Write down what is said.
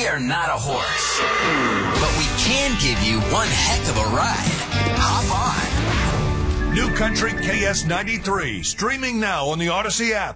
We are not a horse, but we can give you one heck of a ride. Hop on. New Country KS93, streaming now on the Odyssey app.